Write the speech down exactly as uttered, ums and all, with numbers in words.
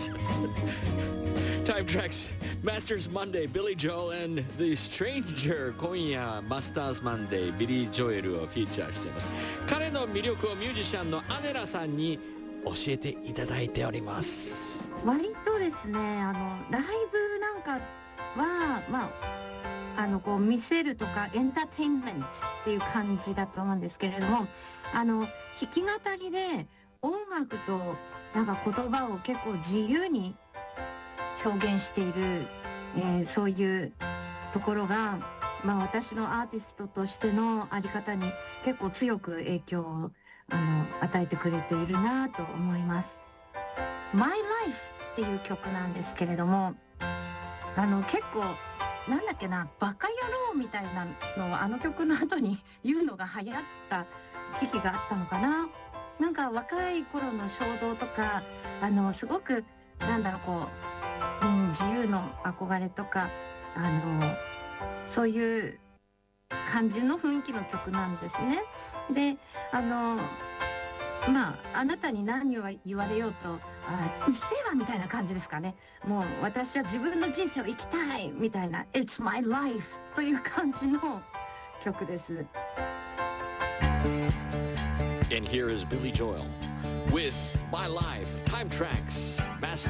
しました。Time Tracks Masters Monday Billy Joel and The Stranger 今夜マスターズマンデービリー・ジョエルをフィーチャーしています。彼の魅力をミュージシャンのアネラさんに教えていただいております。 割とですね、あのライブなんかはまああのこう見せるとかエンターテインメントっていう感じだと思うんですけれども、あの弾き語りで音楽となんか言葉を結構自由に表現している、えー、そういうところが、まあ、私のアーティストとしてのあり方に結構強く影響をあの与えてくれているなと思います。My Life っていう曲なんですけれども、あの結構なんだっけな、バカ野郎みたいなのをあの曲の後に言うのが流行った時期があったのかな。なんか若い頃の衝動とか、あのすごくなんだろうこう、うん、自由の憧れとか、あのそういう感じの雰囲気の曲なんですね。で、あのまああなたに何を言われようと、あ、うっせえわみたいな感じですかね。もう私は自分の人生を生きたいみたいな It's my life という感じの曲です。 And here is Billy Joel with My Life. Time Tracks Masters